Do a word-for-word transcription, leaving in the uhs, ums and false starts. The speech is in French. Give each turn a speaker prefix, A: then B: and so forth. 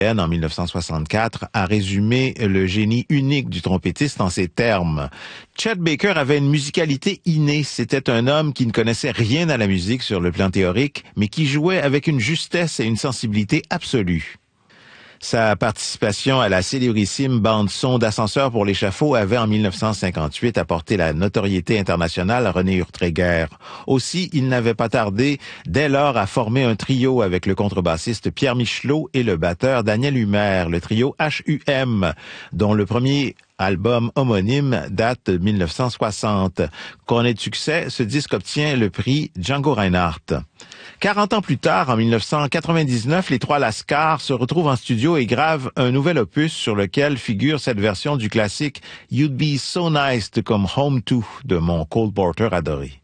A: en mille neuf cent soixante-quatre a résumé le génie unique du trompettiste en ces termes. Chet Baker avait une musicalité innée. C'était un homme qui ne connaissait rien à la musique sur le plan théorique, mais qui jouait avec une justesse et une sensibilité absolue. Sa participation à la célébrissime bande-son d'Ascenseur pour l'échafaud avait en mille neuf cent cinquante-huit apporté la notoriété internationale à René Urtréguer. Aussi, il n'avait pas tardé dès lors à former un trio avec le contrebassiste Pierre Michelot et le batteur Daniel Humer, le trio H U M, dont le premier album homonyme date de mille neuf cent soixante. Couronné de succès, ce disque obtient le prix Django Reinhardt. quarante ans plus tard, en mille neuf cent quatre-vingt-dix-neuf, les trois Lascar se retrouvent en studio et gravent un nouvel opus sur lequel figure cette version du classique You'd Be So Nice to Come Home To de mon Cole Porter adoré.